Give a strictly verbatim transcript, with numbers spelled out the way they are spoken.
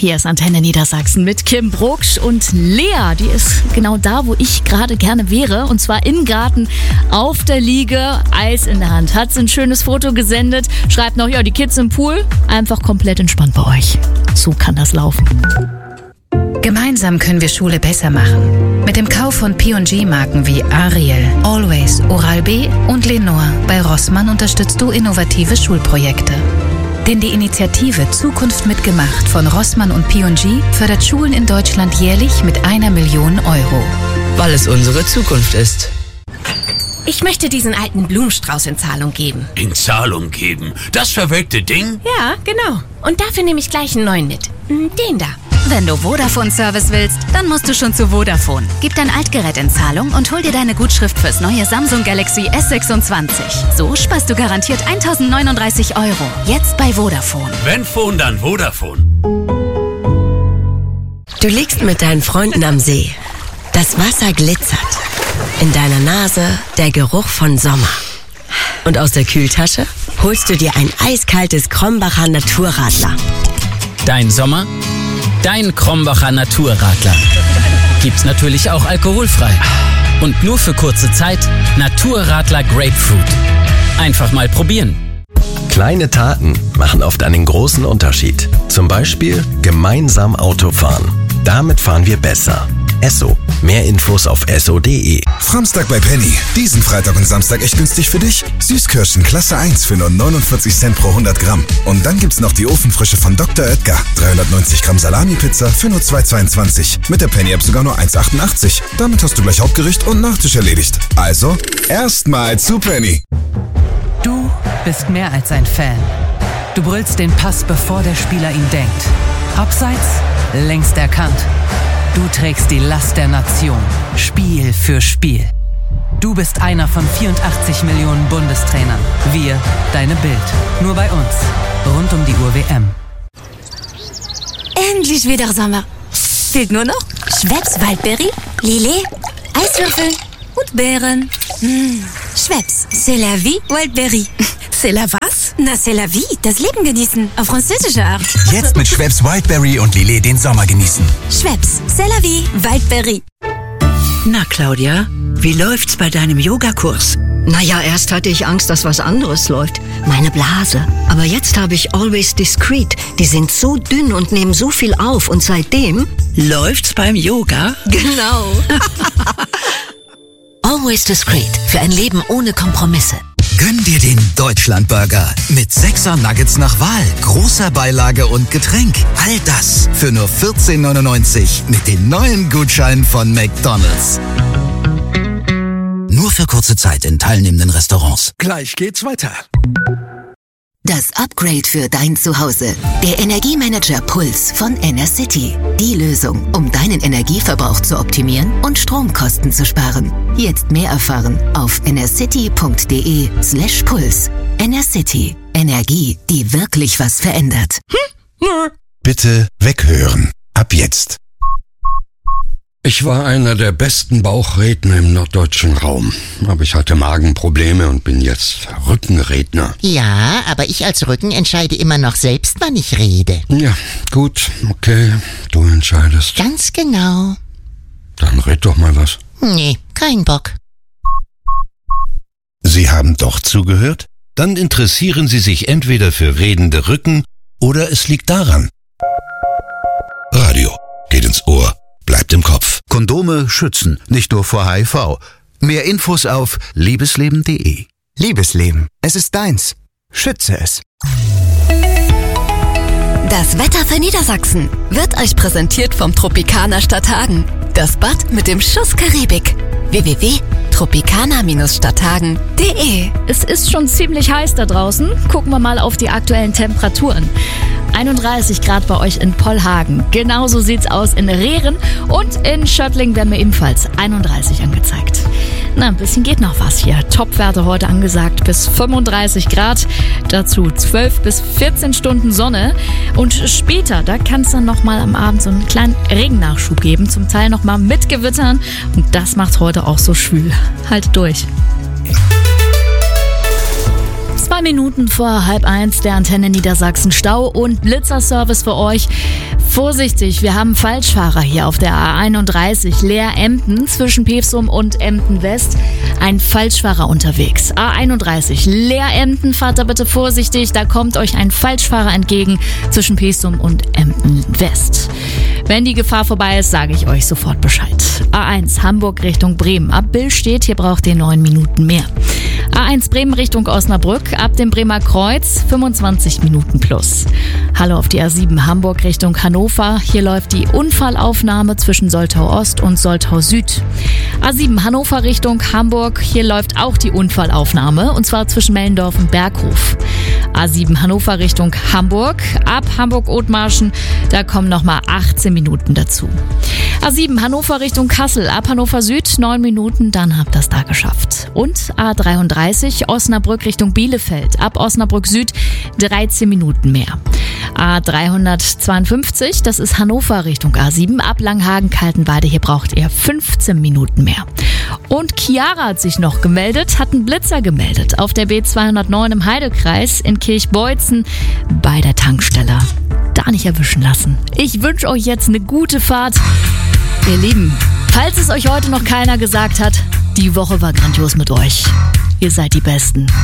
Hier ist Antenne Niedersachsen mit Kim Brucksch und Lea. Die ist genau da, wo ich gerade gerne wäre. Und zwar im Garten auf der Liege, Eis in der Hand. Hat sie ein schönes Foto gesendet. Schreibt noch, ja, die Kids im Pool. Einfach komplett entspannt bei euch. So kann das laufen. Gemeinsam können wir Schule besser machen. Mit dem Kauf von P und G-Marken wie Ariel, Always, Oral-B und Lenore bei Rossmann unterstützt du innovative Schulprojekte. Denn die Initiative Zukunft mitgemacht von Rossmann und P und G fördert Schulen in Deutschland jährlich mit einer Million Euro. Weil es unsere Zukunft ist. Ich möchte diesen alten Blumenstrauß in Zahlung geben. In Zahlung geben? Das verwelkte Ding? Ja, genau. Und dafür nehme ich gleich einen neuen mit. Den da. Wenn du Vodafone-Service willst, dann musst du schon zu Vodafone. Gib dein Altgerät in Zahlung und hol dir deine Gutschrift fürs neue Samsung Galaxy S sechsundzwanzig. So sparst du garantiert eintausendneununddreißig Euro. Jetzt bei Vodafone. Wenn Phone, dann Vodafone. Du liegst mit deinen Freunden am See. Das Wasser glitzert. In deiner Nase der Geruch von Sommer. Und aus der Kühltasche holst du dir ein eiskaltes Krombacher Naturradler. Dein Sommer? Dein Krombacher Naturradler. Gibt's natürlich auch alkoholfrei. Und nur für kurze Zeit Naturradler Grapefruit. Einfach mal probieren. Kleine Taten machen oft einen großen Unterschied. Zum Beispiel gemeinsam Auto fahren. Damit fahren wir besser. Esso. Mehr Infos auf esso punkt de. Samstag bei Penny. Diesen Freitag und Samstag echt günstig für dich. Süßkirschen Klasse eins für nur neunundvierzig Cent pro hundert Gramm. Und dann gibt's noch die Ofenfrische von Doktor Oetker. dreihundertneunzig Gramm Salami-Pizza für nur zwei zweiundzwanzig. Mit der Penny-App sogar nur eins achtundachtzig. Damit hast du gleich Hauptgericht und Nachtisch erledigt. Also, erstmal zu Penny. Du bist mehr als ein Fan. Du brüllst den Pass, bevor der Spieler ihn denkt. Abseits, längst erkannt. Du trägst die Last der Nation, Spiel für Spiel. Du bist einer von vierundachtzig Millionen Bundestrainern. Wir, deine Bild. Nur bei uns. Rund um die Uhr W M. Endlich wieder Sommer. Fehlt nur noch Schweppes Waldberry, Lillet, Eiswürfel und Beeren. Mmh. Schweppes, c'est la vie, Waldberry. C'est la was? Na, c'est la vie, das Leben genießen, auf französische Art. Jetzt mit Schweppes Wildberry und Lillet den Sommer genießen. Schweppes, c'est la vie, Waldberry. Na, Claudia, wie läuft's bei deinem Yogakurs? Naja, erst hatte ich Angst, dass was anderes läuft. Meine Blase. Aber jetzt habe ich Always Discreet. Die sind so dünn und nehmen so viel auf. Und seitdem... Läuft's beim Yoga? Genau. Always Discreet. Für ein Leben ohne Kompromisse. Gönn dir den Deutschlandburger mit sechser Nuggets nach Wahl, großer Beilage und Getränk. All das für nur vierzehn neunundneunzig mit den neuen Gutscheinen von McDonald's. Nur für kurze Zeit in teilnehmenden Restaurants. Gleich geht's weiter. Das Upgrade für dein Zuhause. Der Energiemanager Puls von Enercity. Die Lösung, um deinen Energieverbrauch zu optimieren und Stromkosten zu sparen. Jetzt mehr erfahren auf enercity punkt de slash puls. Enercity. Energie, die wirklich was verändert. Hm? Bitte weghören. Ab jetzt. Ich war einer der besten Bauchredner im norddeutschen Raum, aber ich hatte Magenprobleme und bin jetzt Rückenredner. Ja, aber ich als Rücken entscheide immer noch selbst, wann ich rede. Ja, gut, okay, du entscheidest. Ganz genau. Dann red doch mal was. Nee, kein Bock. Sie haben doch zugehört? Dann interessieren Sie sich entweder für redende Rücken oder es liegt daran. Radio geht ins Ohr. Bleibt im Kopf. Kondome schützen, nicht nur vor H I V. Mehr Infos auf liebesleben punkt de. Liebesleben, es ist deins. Schütze es. Das Wetter für Niedersachsen wird euch präsentiert vom Tropicana Stadthagen. Das Bad mit dem Schuss Karibik. w w w punkt tropicana Bindestrich stadthagen punkt de. Es ist schon ziemlich heiß da draußen. Gucken wir mal auf die aktuellen Temperaturen. einunddreißig Grad bei euch in Pollhagen. Genauso sieht's aus in Rehren und in Schöttling werden mir ebenfalls einunddreißig angezeigt. Na, ein bisschen geht noch was hier. Topwerte heute angesagt bis fünfunddreißig Grad. Dazu zwölf bis vierzehn Stunden Sonne. Und später, da kann es dann nochmal am Abend so einen kleinen Regennachschub geben. Zum Teil nochmal mit Gewittern. Und das macht heute auch so schwül. Haltet durch. Zwei Minuten vor halb eins, der Antenne Niedersachsen Stau und Blitzerservice für euch. Vorsichtig, wir haben Falschfahrer hier auf der A einunddreißig Leer-Emden zwischen Pevsum und Emden West. Ein Falschfahrer unterwegs. A einunddreißig Leer-Emden, fahrt da bitte vorsichtig, da kommt euch ein Falschfahrer entgegen zwischen Pevsum und Emden West. Wenn die Gefahr vorbei ist, sage ich euch sofort Bescheid. A eins Hamburg Richtung Bremen. Ab Billstedt, hier braucht ihr neun Minuten mehr. A eins Bremen Richtung Osnabrück, ab dem Bremer Kreuz fünfundzwanzig Minuten plus. Hallo auf die A sieben Hamburg Richtung Hannover, hier läuft die Unfallaufnahme zwischen Soltau Ost und Soltau Süd. A sieben Hannover Richtung Hamburg, hier läuft auch die Unfallaufnahme und zwar zwischen Mellendorf und Berghof. A sieben Hannover Richtung Hamburg, ab Hamburg-Othmarschen, da kommen nochmal achtzehn Minuten dazu. A sieben Hannover Richtung Kassel, ab Hannover Süd neun Minuten, dann habt ihr das da geschafft. Und A dreiunddreißig Osnabrück Richtung Bielefeld, ab Osnabrück Süd dreizehn Minuten mehr. A dreihundertzweiundfünfzig, das ist Hannover Richtung A sieben, ab Langhagen-Kaltenweide, hier braucht ihr fünfzehn Minuten mehr. Und Chiara hat sich noch gemeldet, hat einen Blitzer gemeldet auf der B zweihundertneun im Heidekreis in Kirchbeutzen bei der Tankstelle. Da nicht erwischen lassen. Ich wünsche euch jetzt eine gute Fahrt. Ihr Lieben, falls es euch heute noch keiner gesagt hat, die Woche war grandios mit euch. Ihr seid die Besten.